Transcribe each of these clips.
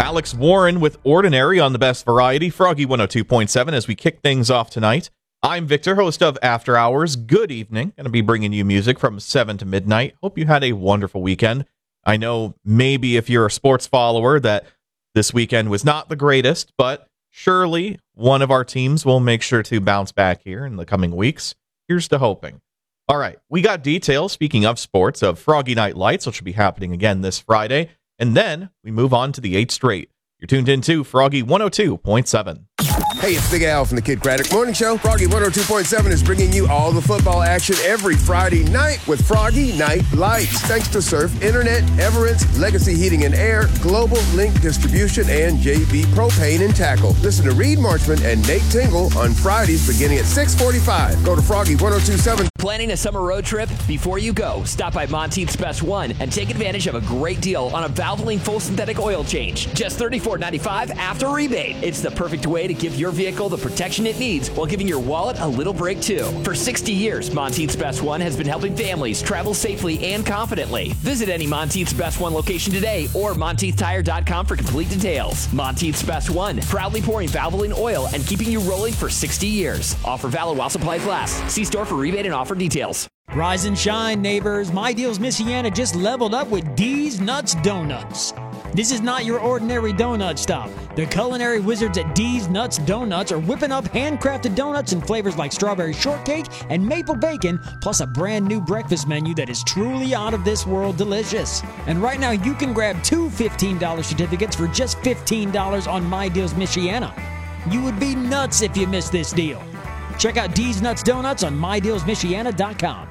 Alex Warren with Ordinary on the Best Variety, Froggy 102.7 as we kick things off tonight. I'm Victor, host of After Hours. Good evening. Going to be bringing you music from 7 to midnight. Hope you had a wonderful weekend. I know maybe if you're a sports follower that this weekend was not the greatest, but surely one of our teams will make sure to bounce back here in the coming weeks. Here's to hoping. All right, we got details, speaking of sports, of Froggy Night Lights, which will be happening again this Friday. And then we move on to the 8 straight. You're tuned into Froggy 102.7. Hey, it's Big Al from the Kid Craddock Morning Show. Froggy 102.7 is bringing you all the football action every Friday night with Froggy Night Lights. Thanks to Surf Internet, Everence, Legacy Heating and Air, Global Link Distribution, and JB Propane and Tackle. Listen to Reed Marchman and Nate Tingle on Fridays beginning at 6:45. Go to Froggy 102.7. Planning a summer road trip? Before you go, stop by Monteith's Best One and take advantage of a great deal on a Valvoline full synthetic oil change. Just $34.95 after rebate. It's the perfect way to give your vehicle the protection it needs while giving your wallet a little break too. For 60 years, Monteith's Best One has been helping families travel safely and confidently. Visit any Monteith's Best One location today or MonteithTire.com for complete details. Monteith's Best One, proudly pouring Valvoline oil and keeping you rolling for 60 years. Offer valid while supplies last. See store for rebate and offer details. Rise and shine, neighbors. My Deals Michiana just leveled up with D's Nuts Donuts. This is not your ordinary donut stop. The culinary wizards at D's Nuts Donuts are whipping up handcrafted donuts in flavors like strawberry shortcake and maple bacon, plus a brand new breakfast menu that is truly out of this world delicious. And right now you can grab 2 $15 certificates for just $15 on My Deals Michiana. You would be nuts if you missed this deal. Check out D's Nuts Donuts on MyDealsMichiana.com.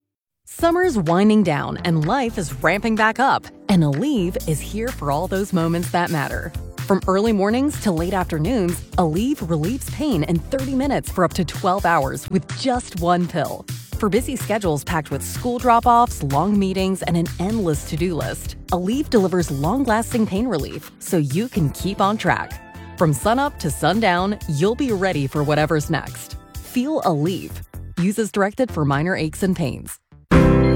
Summer's winding down and life is ramping back up, and Aleve is here for all those moments that matter. From early mornings to late afternoons, Aleve relieves pain in 30 minutes for up to 12 hours with just one pill. For busy schedules packed with school drop-offs, long meetings, and an endless to-do list, Aleve delivers long-lasting pain relief so you can keep on track. From sunup to sundown, you'll be ready for whatever's next. Feel Aleve. Use as directed for minor aches and pains.